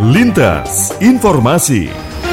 Lintas Informasi.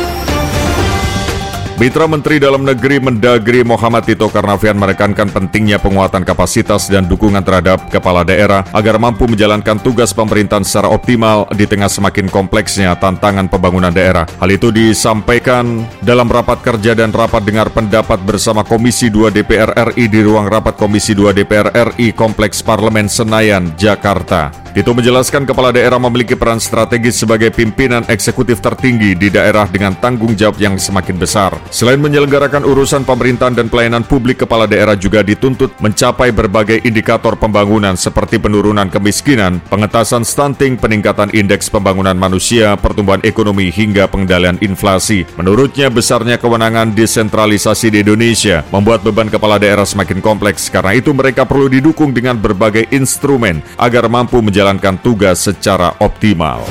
Mitra Menteri Dalam Negeri Mendagri Muhammad Tito Karnavian menekankan pentingnya penguatan kapasitas dan dukungan terhadap kepala daerah agar mampu menjalankan tugas pemerintahan secara optimal di tengah semakin kompleksnya tantangan pembangunan daerah. Hal itu disampaikan dalam rapat kerja dan rapat dengar pendapat bersama Komisi 2 DPR RI di ruang rapat Komisi 2 DPR RI Kompleks Parlemen Senayan, Jakarta. Tito menjelaskan kepala daerah memiliki peran strategis sebagai pimpinan eksekutif tertinggi di daerah dengan tanggung jawab yang semakin besar. Selain menyelenggarakan urusan pemerintahan dan pelayanan publik, kepala daerah juga dituntut mencapai berbagai indikator pembangunan seperti penurunan kemiskinan, pengentasan stunting, peningkatan indeks pembangunan manusia, pertumbuhan ekonomi, hingga pengendalian inflasi. Menurutnya, besarnya kewenangan desentralisasi di Indonesia membuat beban kepala daerah semakin kompleks. Karena itu mereka perlu didukung dengan berbagai instrumen agar mampu menjalankan tugas secara optimal.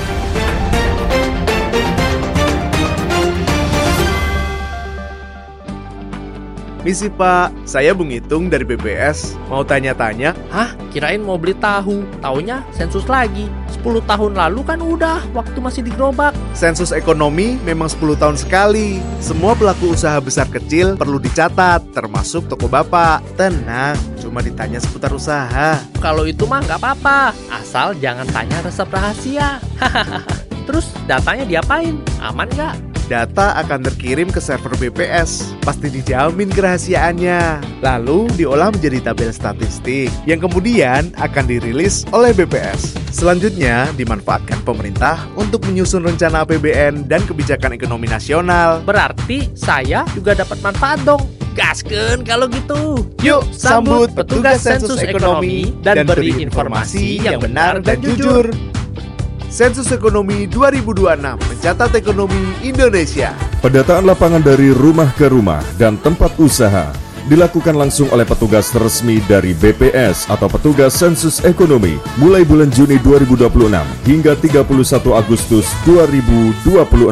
Misi Pak, saya Bung Itung dari BPS. Mau tanya-tanya? Hah? Kirain mau beli tahu. Taunya sensus lagi. 10 tahun lalu kan udah, waktu masih di gerobak. Sensus ekonomi memang 10 tahun sekali. Semua pelaku usaha besar kecil perlu dicatat, termasuk toko Bapak. Tenang, cuma ditanya seputar usaha. Kalau itu mah nggak apa-apa, asal jangan tanya resep rahasia. Terus datanya diapain? Aman nggak? Data akan terkirim ke server BPS, pasti dijamin kerahasiaannya. Lalu diolah menjadi tabel statistik yang kemudian akan dirilis oleh BPS. Selanjutnya dimanfaatkan pemerintah untuk menyusun rencana APBN dan kebijakan ekonomi nasional. Berarti saya juga dapat manfaat dong. Gaskeun kalau gitu. Yuk sambut petugas sensus ekonomi dan beri informasi yang benar dan jujur. Sensus Ekonomi 2026 mencatat ekonomi Indonesia. Pendataan lapangan dari rumah ke rumah dan tempat usaha dilakukan langsung oleh petugas resmi dari BPS atau petugas sensus ekonomi mulai bulan Juni 2026 hingga 31 Agustus 2026.